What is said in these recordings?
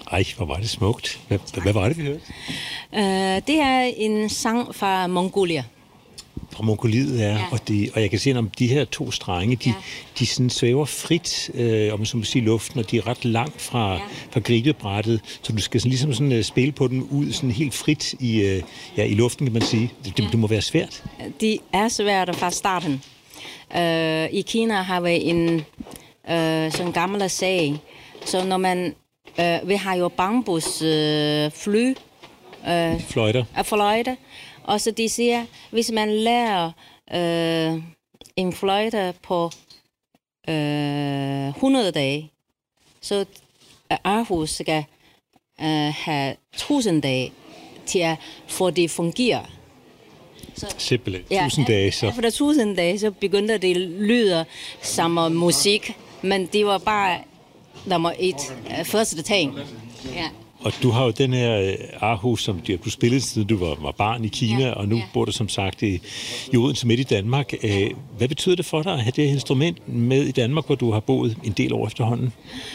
Ej, hvor var det smukt. Hvad var det, vi hørte? Det er en sang fra Mongolia. Fra Mongoliet, ja. Og jeg kan se, at de her 2 strenge, de sådan svæver frit, om man så må sige, luften, og de er ret langt fra gribebrættet, så du skal sådan, ligesom sådan, spille på dem ud sådan helt frit i luften, kan man sige. Det må være svært. Det er svært fra starten. I Kina har vi en sådan gammel sag, så når man vi har jo fløjter, og så de siger, hvis man lærer en fløjte på 100 dage, så Aarhus skal have 1000 dage til at få det fungerer. Simpelthen. 1000 dage så. Efter 1000 dage, så begyndte det lyde som musik, men det var bare nummer 1, første ting. Ja. Og du har jo den her Aarhus, som du kunne spille, siden du var barn i Kina, og nu bor du som sagt i Odense midt i Danmark. Hvad betyder det for dig at have det her instrument med i Danmark, hvor du har boet en del år efterhånden?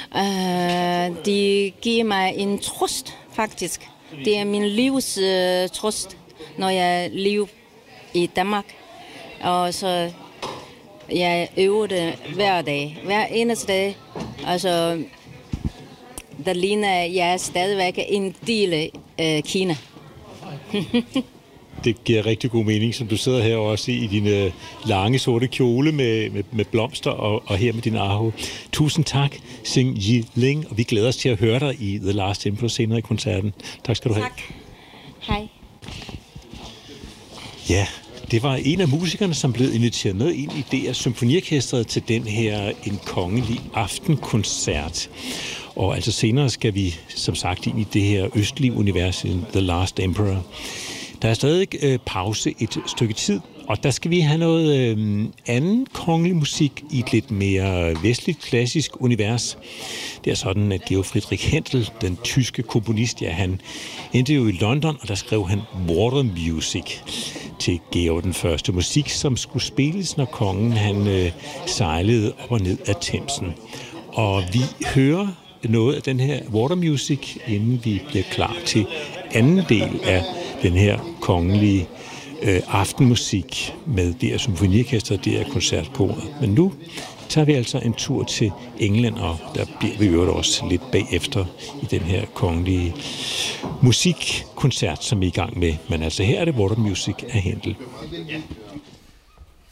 Det giver mig en trøst, faktisk. Det er min livs trøst, når jeg lever i Danmark. Og så jeg øver det hver dag, hver eneste dag. Altså, der ligner, at jeg er stadigvæk en del af Kina. Det giver rigtig god mening, som du sidder her også i din lange sorte kjole med blomster og her med din Erhu. Tusind tak, Xing Yi Ling, og vi glæder os til at høre dig i The Last Emperor senere i koncerten. Tak skal du have. Tak. Hej. Ja, det var en af musikerne, som blev inviteret med ind i DR Symfoniorkestret til den her En Kongelig Aftenkoncert. Og altså senere skal vi, som sagt, ind i det her østlige univers, The Last Emperor. Der er stadig pause et stykke tid, og der skal vi have noget anden kongelig musik i et lidt mere vestligt klassisk univers. Det er sådan, at Georg Friedrich Händel, den tyske komponist, han endte jo i London, og der skrev han Water Music til Georg den Første. Musik, som skulle spilles, når kongen han sejlede op og ned af Themsen. Og vi hører noget af den her Water Music, inden vi bliver klar til anden del af den her kongelige aftenmusik med DR Symfoniorkester og DR Koncertkoret. Men nu tager vi altså en tur til England, og der bliver vi øvrigt også lidt bagefter i den her kongelige musikkoncert, som vi er i gang med. Men altså her er det Water Music af Händel.